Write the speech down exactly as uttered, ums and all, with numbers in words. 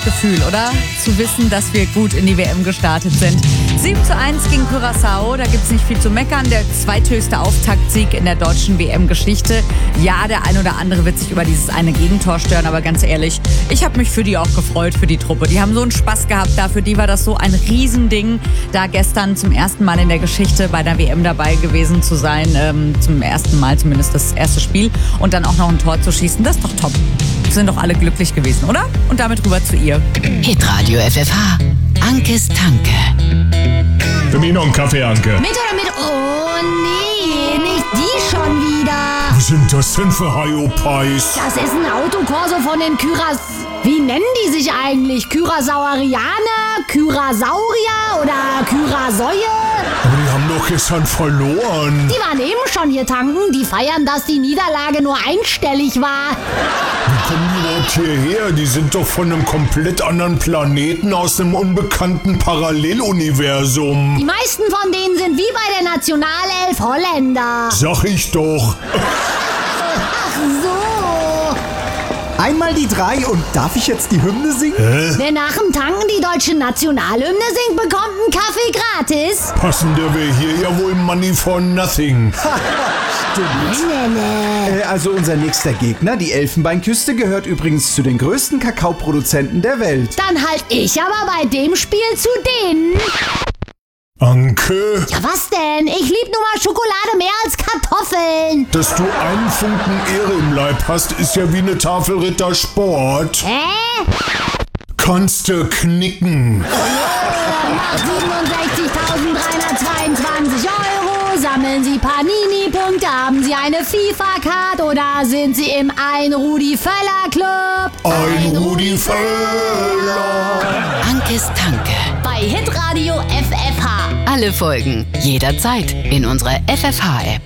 Gefühl, oder? Zu wissen, dass wir gut in die W M gestartet sind. sieben zu eins gegen Curaçao, da gibt's nicht viel zu meckern. Der zweithöchste Auftaktsieg in der deutschen W M-Geschichte. Ja, der ein oder andere wird sich über dieses eine Gegentor stören, aber ganz ehrlich, ich habe mich für die auch gefreut, für die Truppe. Die haben so einen Spaß gehabt, da für die war das so ein Riesending, da gestern zum ersten Mal in der Geschichte bei der W M dabei gewesen zu sein. Ähm, zum ersten Mal zumindest das erste Spiel und dann auch noch ein Tor zu schießen, das ist doch top. Sind doch alle glücklich gewesen, oder? Und damit rüber zu ihr. Hitradio F F H. Ankes Tanke. Für mich noch einen Kaffee, Anke. Mit oder mit? Oh nee, nicht die schon wieder. Was sind das denn für Hyopies? Das ist ein Autokorso von den Kyras... Wie nennen die sich eigentlich? Kyrasaurianer? Kyrasaurier oder Kyrasäue? Aber die haben doch gestern verloren. Die waren eben schon hier tanken. Die feiern, dass die Niederlage nur einstellig war. Wie kommen die überhaupt hierher? Die sind doch von einem komplett anderen Planeten aus einem unbekannten Paralleluniversum. Die meisten von denen sind wie bei der Nationalelf Holländer. Sag ich doch. Ach so. Einmal die drei und darf ich jetzt die Hymne singen? Hä? Wer nach dem Tanken die deutsche Nationalhymne singt, bekommt einen Kaffee gratis. Passender wäre hier ja wohl Money for Nothing. Äh, also unser nächster Gegner, die Elfenbeinküste, gehört übrigens zu den größten Kakaoproduzenten der Welt. Dann halt ich aber bei dem Spiel zu denen. Anke, Ja, was denn? Ich lieb nun mal Schokolade mehr als Kartoffeln. dass du einen Funken Ehre im Leib hast, ist ja wie eine Tafel Rittersport. Hä? Kannst du knicken. siebenundsechzigtausenddreihundertzweiundzwanzig Euro. Sammeln Sie Panini-Punkte. Haben Sie eine FIFA-Card oder sind Sie im Ein-Rudi-Völler-Club? Ein Rudi Völler. Ankes Tanke. Bei Hitradio F F H. Alle Folgen jederzeit in unserer F F H-App.